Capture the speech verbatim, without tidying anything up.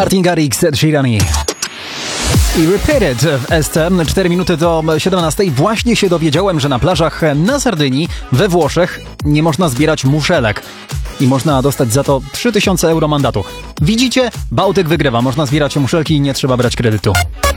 Martin Garrix, Ed Sheeran i Repeated w S T. cztery minuty do siedemnastej. Właśnie się dowiedziałem, że na plażach na Sardynii we Włoszech nie można zbierać muszelek i można dostać za to trzy tysiące euro mandatu. Widzicie? Bałtyk wygrywa. Można zbierać muszelki i nie trzeba brać kredytu.